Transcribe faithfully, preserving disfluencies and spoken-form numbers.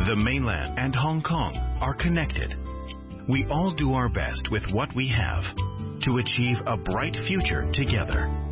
The mainland and Hong Kong are connected. We all do our best with what we have to achieve a bright future together.